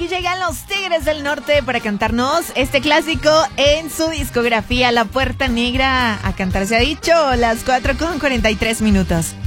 llegan los Tigres del Norte para cantarnos este clásico en su discografía La Puerta Negra. A cantar se ha dicho, las 4:43 minutos.